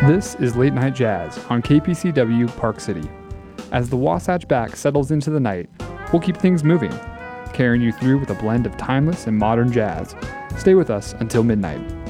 This is Late Night Jazz on KPCW Park City. As the Wasatch Back settles into the night, we'll keep things moving, carrying you through with a blend of timeless and modern jazz. Stay with us until midnight.